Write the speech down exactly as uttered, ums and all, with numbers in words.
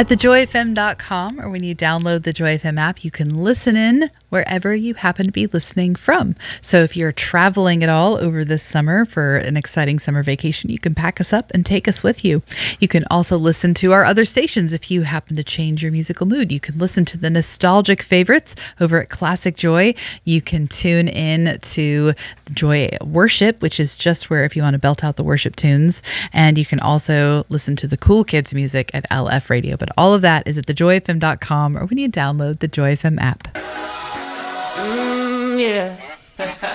At the joy f m dot com, or when you download the Joy F M app, you can listen in wherever you happen to be listening from. So if you're traveling at all over this summer for an exciting summer vacation, you can pack us up and take us with you. You can also listen to our other stations if you happen to change your musical mood. You can listen to the nostalgic favorites over at Classic Joy. You can tune in to Joy Worship, which is just where if you want to belt out the worship tunes. And you can also listen to the cool kids music at L F Radio. But all of that is at the joy f m dot com or when you download the Joy F M app. Mm, yeah.